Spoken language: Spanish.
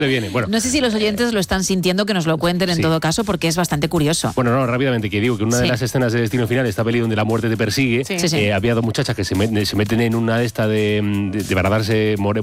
viene. Bueno, no sé si los oyentes lo están sintiendo, que nos lo cuenten en todo caso, porque es bastante curioso. Bueno, no, rápidamente, que digo que una de las escenas de Destino Final, esta peli donde la muerte te persigue, había dos muchachas que se meten en una de esta de para darse